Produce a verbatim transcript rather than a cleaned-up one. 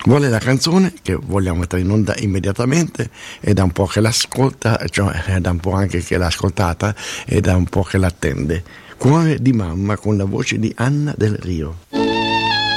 Vuole la canzone che vogliamo mettere in onda immediatamente, è da un po' che l'ascolta, cioè è da un po' anche che l'ha ascoltata, è da un po' che l'attende. Cuore di mamma, con la voce di Anna Del Rio.